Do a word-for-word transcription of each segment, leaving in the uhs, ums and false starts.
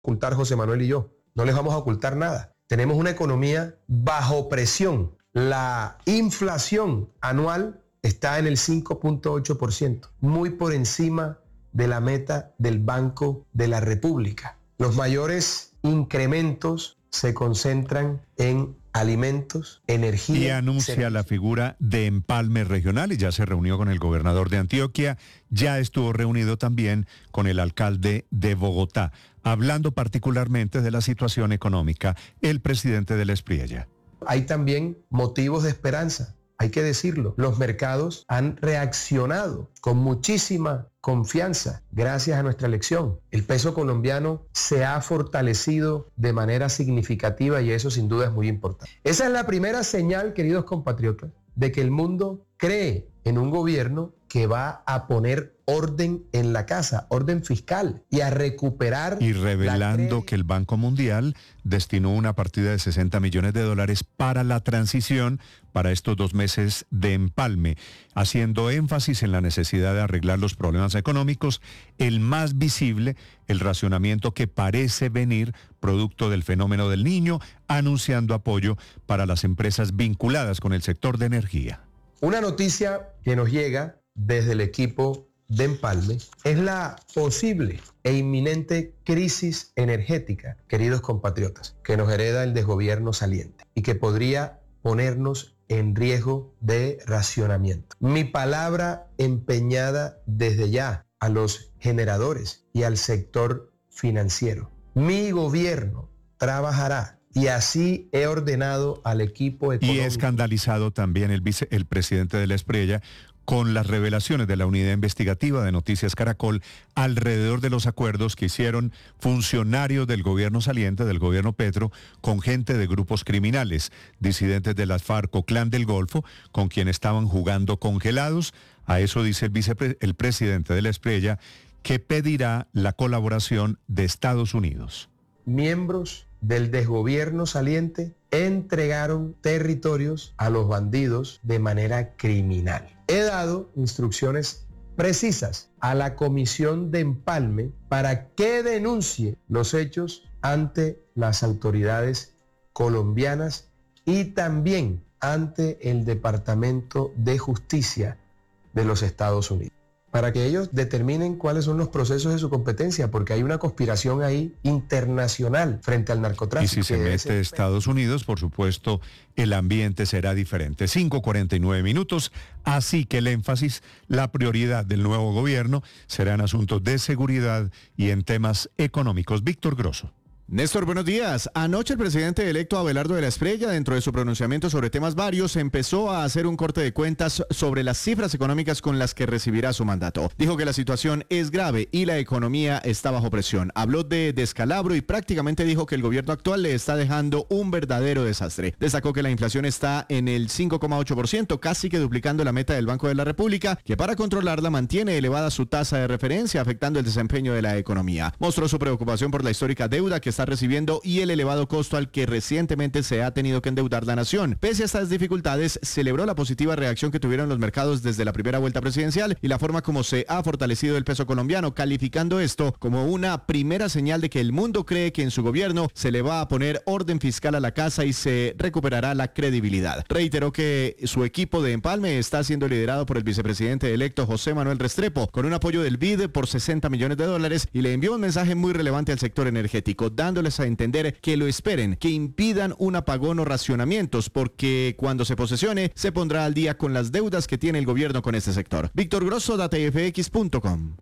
ocultar José Manuel y yo. No les vamos a ocultar nada. Tenemos una economía bajo presión. La inflación anual está en el cinco punto ocho por ciento, muy por encima de la meta del Banco de la República. Los mayores incrementos se concentran en alimentos, energía. Y anuncia servicios. La figura de empalme regional y ya se reunió con el gobernador de Antioquia, ya estuvo reunido también con el alcalde de Bogotá, hablando particularmente de la situación económica, el presidente del Espriella. Hay también motivos de esperanza. Hay que decirlo, los mercados han reaccionado con muchísima confianza gracias a nuestra elección. El peso colombiano se ha fortalecido de manera significativa y eso sin duda es muy importante. Esa es la primera señal, queridos compatriotas, de que el mundo cree en un gobierno que va a poner orden en la casa, orden fiscal y a recuperar... Y revelando que el Banco Mundial destinó una partida de sesenta millones de dólares para la transición para estos dos meses de empalme, haciendo énfasis en la necesidad de arreglar los problemas económicos, el más visible, el racionamiento que parece venir producto del fenómeno del Niño, anunciando apoyo para las empresas vinculadas con el sector de energía. Una noticia que nos llega desde el equipo de empalme es la posible e inminente crisis energética, queridos compatriotas, que nos hereda el desgobierno saliente y que podría ponernos en riesgo de racionamiento. Mi palabra empeñada desde ya a los generadores y al sector financiero. Mi gobierno trabajará. Y así he ordenado al equipo económico. Y escandalizado también el, vice, el presidente de la Espriella con las revelaciones de la unidad investigativa de Noticias Caracol alrededor de los acuerdos que hicieron funcionarios del gobierno saliente, del gobierno Petro, con gente de grupos criminales, disidentes de las FARC o Clan del Golfo, con quien estaban jugando congelados. A eso dice el, vicepre, el presidente de la Espriella, que pedirá la colaboración de Estados Unidos. Miembros del desgobierno saliente entregaron territorios a los bandidos de manera criminal. He dado instrucciones precisas a la Comisión de Empalme para que denuncie los hechos ante las autoridades colombianas y también ante el Departamento de Justicia de los Estados Unidos, para que ellos determinen cuáles son los procesos de su competencia, porque hay una conspiración ahí internacional frente al narcotráfico. Y si se mete Estados Unidos, por supuesto, el ambiente será diferente. cinco cuarenta y nueve minutos, así que el énfasis, la prioridad del nuevo gobierno será en asuntos de seguridad y en temas económicos. Víctor Grosso. Néstor, buenos días. Anoche el presidente electo Abelardo de la Espriella, dentro de su pronunciamiento sobre temas varios, empezó a hacer un corte de cuentas sobre las cifras económicas con las que recibirá su mandato. Dijo que la situación es grave y la economía está bajo presión. Habló de descalabro y prácticamente dijo que el gobierno actual le está dejando un verdadero desastre. Destacó que la inflación está en el cinco coma ocho por ciento, casi que duplicando la meta del Banco de la República, que para controlarla mantiene elevada su tasa de referencia, afectando el desempeño de la economía. Mostró su preocupación por la histórica deuda que está recibiendo y el elevado costo al que recientemente se ha tenido que endeudar la nación. Pese a estas dificultades, celebró la positiva reacción que tuvieron los mercados desde la primera vuelta presidencial y la forma como se ha fortalecido el peso colombiano, calificando esto como una primera señal de que el mundo cree que en su gobierno se le va a poner orden fiscal a la casa y se recuperará la credibilidad. Reiteró que su equipo de empalme está siendo liderado por el vicepresidente electo José Manuel Restrepo, con un apoyo del B I D por sesenta millones de dólares, y le envió un mensaje muy relevante al sector energético, dándoles a entender que lo esperen, que impidan un apagón o racionamientos, porque cuando se posesione se pondrá al día con las deudas que tiene el gobierno con este sector. Víctor Grosso, data f x punto com.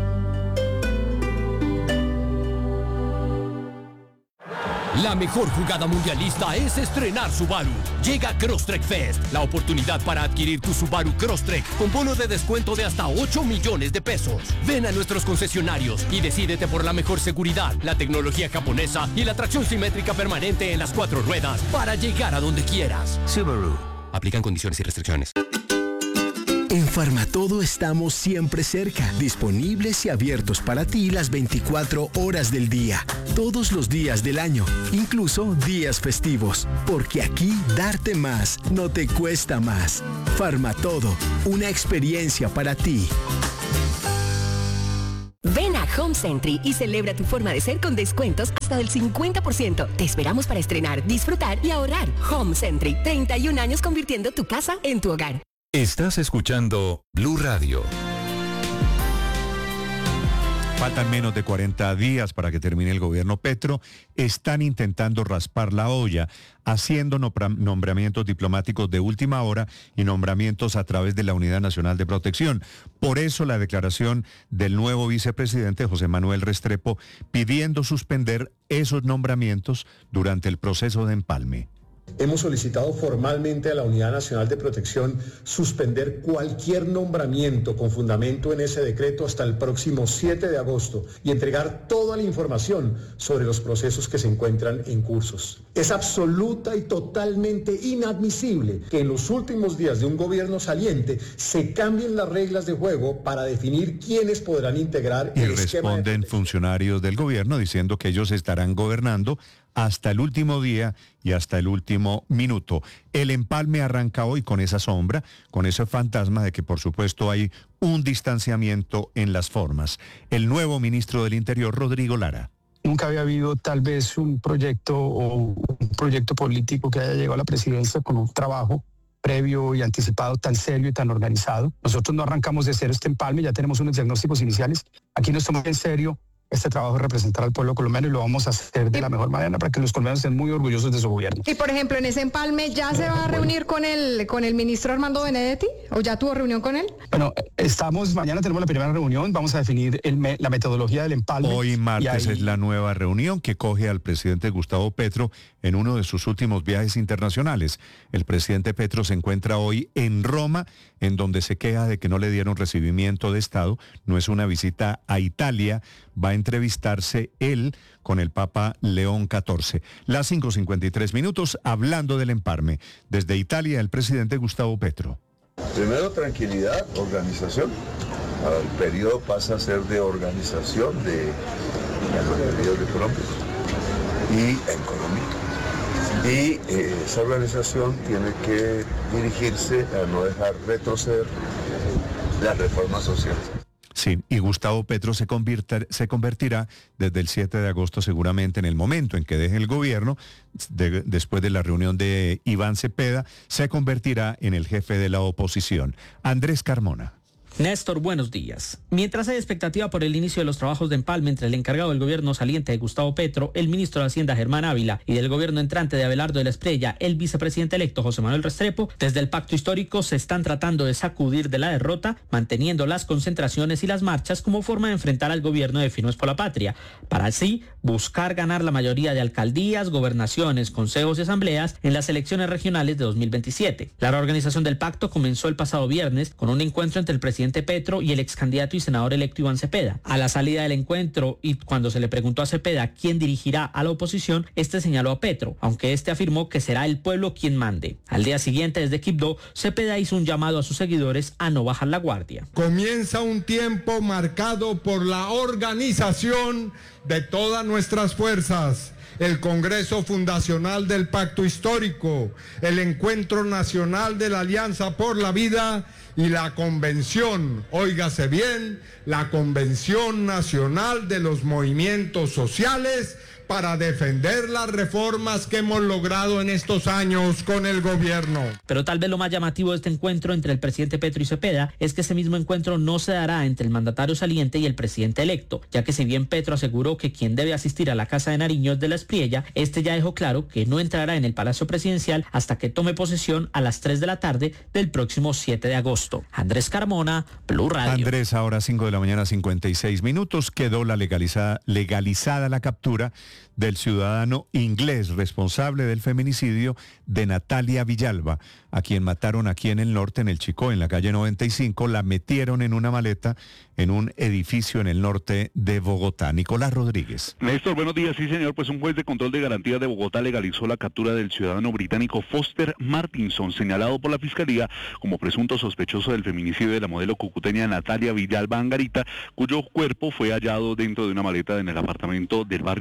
La mejor jugada mundialista es estrenar Subaru. Llega Crosstrek Fest, la oportunidad para adquirir tu Subaru Crosstrek con bono de descuento de hasta ocho millones de pesos. Ven a nuestros concesionarios y decídete por la mejor seguridad, la tecnología japonesa y la tracción simétrica permanente en las cuatro ruedas para llegar a donde quieras. Subaru. Aplican condiciones y restricciones. En Farmatodo estamos siempre cerca, disponibles y abiertos para ti las veinticuatro horas del día, todos los días del año, incluso días festivos, porque aquí darte más no te cuesta más. Farmatodo, una experiencia para ti. Ven a Home Sentry y celebra tu forma de ser con descuentos hasta del cincuenta por ciento. Te esperamos para estrenar, disfrutar y ahorrar. Home Sentry, treinta y un años convirtiendo tu casa en tu hogar. Estás escuchando Blue Radio. Faltan menos de cuarenta días para que termine el gobierno Petro. Están intentando raspar la olla, haciendo nombramientos diplomáticos de última hora y nombramientos a través de la Unidad Nacional de Protección. Por eso la declaración del nuevo vicepresidente José Manuel Restrepo pidiendo suspender esos nombramientos durante el proceso de empalme. Hemos solicitado formalmente a la Unidad Nacional de Protección suspender cualquier nombramiento con fundamento en ese decreto hasta el próximo siete de agosto y entregar toda la información sobre los procesos que se encuentran en cursos. Es absoluta y totalmente inadmisible que en los últimos días de un gobierno saliente se cambien las reglas de juego para definir quiénes podrán integrar y el esquema. Y responden funcionarios del gobierno diciendo que ellos estarán gobernando hasta el último día y hasta el último minuto. El empalme arranca hoy con esa sombra, con ese fantasma de que por supuesto hay un distanciamiento en las formas. El nuevo ministro del Interior, Rodrigo Lara. Nunca había habido tal vez un proyecto o un proyecto político que haya llegado a la presidencia con un trabajo previo y anticipado tan serio y tan organizado. Nosotros no arrancamos de cero este empalme, ya tenemos unos diagnósticos iniciales. Aquí nos tomamos en serio este trabajo de representar al pueblo colombiano y lo vamos a hacer de la mejor manera para que los colombianos estén muy orgullosos de su gobierno. Y por ejemplo, en ese empalme, ¿ya se va a reunir con el, con el ministro Armando Benedetti? ¿O ya tuvo reunión con él? Bueno, estamos, mañana tenemos la primera reunión, vamos a definir el, la metodología del empalme. Hoy martes ahí... es la nueva reunión que coge al presidente Gustavo Petro en uno de sus últimos viajes internacionales. El presidente Petro se encuentra hoy en Roma, en donde se queja de que no le dieron recibimiento de Estado. No es una visita a Italia, va a entrevistarse él con el Papa León catorce. Las cinco cincuenta y tres minutos, hablando del empalme. Desde Italia, el presidente Gustavo Petro. Primero, tranquilidad, organización. El periodo pasa a ser de organización de, de los periodos económicos y económico. Y eh, esa organización tiene que dirigirse a no dejar retroceder las reformas sociales. Sí, y Gustavo Petro se, se convertirá desde el siete de agosto seguramente en el momento en que deje el gobierno, de, después de la reunión de Iván Cepeda, se convertirá en el jefe de la oposición. Andrés Carmona. Néstor, buenos días. Mientras hay expectativa por el inicio de los trabajos de empalme entre el encargado del gobierno saliente de Gustavo Petro, el ministro de Hacienda Germán Ávila y del gobierno entrante de Abelardo de la Espriella, el vicepresidente electo José Manuel Restrepo, desde el pacto histórico se están tratando de sacudir de la derrota, manteniendo las concentraciones y las marchas como forma de enfrentar al gobierno de Firmes por la Patria, para así buscar ganar la mayoría de alcaldías, gobernaciones, consejos y asambleas en las elecciones regionales de dos mil veintisiete. La reorganización del pacto comenzó el pasado viernes con un encuentro entre el presidente Petro y el ex candidato y senador electo Iván Cepeda. A la salida del encuentro y cuando se le preguntó a Cepeda quién dirigirá a la oposición, este señaló a Petro, aunque este afirmó que será el pueblo quien mande. Al día siguiente, desde Quibdó, Cepeda hizo un llamado a sus seguidores a no bajar la guardia. Comienza un tiempo marcado por la organización de todas nuestras fuerzas. El Congreso Fundacional del Pacto Histórico, el Encuentro Nacional de la Alianza por la Vida y la Convención, óigase bien, la Convención Nacional de los Movimientos Sociales para defender las reformas que hemos logrado en estos años con el gobierno. Pero tal vez lo más llamativo de este encuentro entre el presidente Petro y Cepeda es que ese mismo encuentro no se dará entre el mandatario saliente y el presidente electo, ya que si bien Petro aseguró que quien debe asistir a la Casa de Nariño es de la Espriella, este ya dejó claro que no entrará en el Palacio Presidencial hasta que tome posesión a las tres de la tarde del próximo siete de agosto. Andrés Carmona, Blue Radio. Andrés, ahora cinco de la mañana, cincuenta y seis minutos, quedó la legalizada, legalizada la captura del ciudadano inglés responsable del feminicidio de Natalia Villalba, a quien mataron aquí en el norte, en el Chicó, en la calle noventa y cinco, la metieron en una maleta en un edificio en el norte de Bogotá. Nicolás Rodríguez. Néstor, buenos días. Sí, señor, pues un juez de control de garantías de Bogotá legalizó la captura del ciudadano británico Foster Martinson, señalado por la Fiscalía como presunto sospechoso del feminicidio de la modelo cucuteña Natalia Villalba Angarita, cuyo cuerpo fue hallado dentro de una maleta en el apartamento del barrio Chico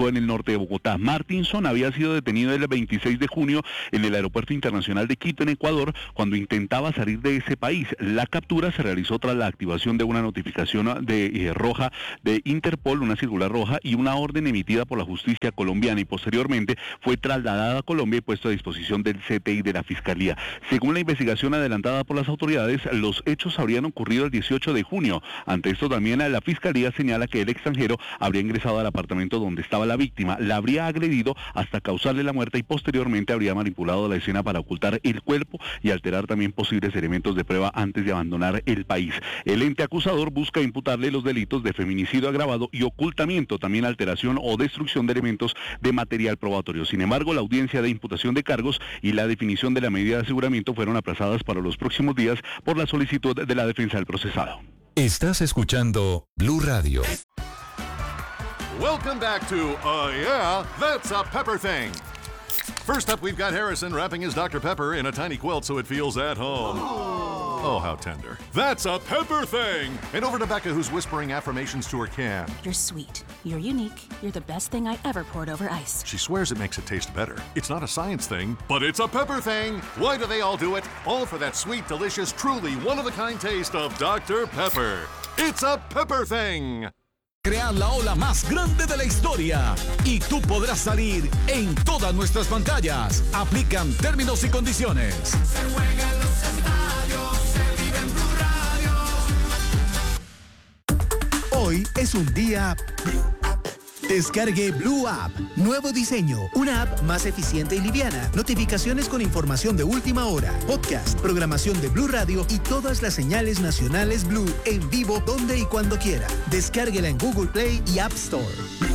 ubicó en el norte de Bogotá. Martinson había sido detenido el veintiséis de junio en el Aeropuerto Internacional de Quito, en Ecuador, cuando intentaba salir de ese país. La captura se realizó tras la activación de una notificación de eh, roja de Interpol, una circular roja y una orden emitida por la justicia colombiana, y posteriormente fue trasladada a Colombia y puesto a disposición del C T I de la Fiscalía. Según la investigación adelantada por las autoridades, los hechos habrían ocurrido el dieciocho de junio. Ante esto también la Fiscalía señala que el extranjero habría ingresado al apartamento donde estaba la víctima, la habría agredido hasta causarle la muerte y posteriormente habría manipulado la escena para ocultar el cuerpo y alterar también posibles elementos de prueba antes de abandonar el país. El ente acusador busca imputarle los delitos de feminicidio agravado y ocultamiento, también alteración o destrucción de elementos de material probatorio. Sin embargo, la audiencia de imputación de cargos y la definición de la medida de aseguramiento fueron aplazadas para los próximos días por la solicitud de la defensa del procesado. Estás escuchando Blue Radio. Welcome back to Uh Yeah, That's a Pepper Thing. First up, we've got Harrison wrapping his Doctor Pepper in a tiny quilt so it feels at home. Oh, how tender. That's a Pepper Thing! And over to Becca, who's whispering affirmations to her can. You're sweet. You're unique. You're the best thing I ever poured over ice. She swears it makes it taste better. It's not a science thing, but it's a Pepper Thing! Why do they all do it? All for that sweet, delicious, truly one-of-a-kind taste of Doctor Pepper. It's a Pepper Thing! Crear la ola más grande de la historia y tú podrás salir en todas nuestras pantallas. Aplican términos y condiciones. Se juega en los estadios, se vive en Blue Radio. Hoy es un día... Descargue Blue App. Nuevo diseño. Una app más eficiente y liviana. Notificaciones con información de última hora. Podcast, programación de Blue Radio y todas las señales nacionales Blue en vivo donde y cuando quiera. Descárguela en Google Play y App Store.